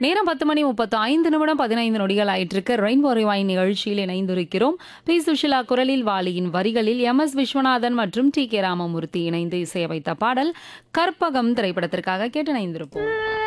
நேரம் 10:35 15 நொடிகள் ஆயிட்டிருக்கு. ரெயின்போ ரிவைண்ட் நிகழ்ச்சியில் இணைந்திருக்கிறோம். பி. சுஷிலா குரலில் வாலியின் வரிகளில் எம்.எஸ். விஸ்வநாதன் மற்றும் டி. கே. ராமமூர்த்தி இணைந்து இசையமைத்த பாடல் கற்பகம் திரைப்படத்திற்காக கேட்டு இணைந்திருப்போம்.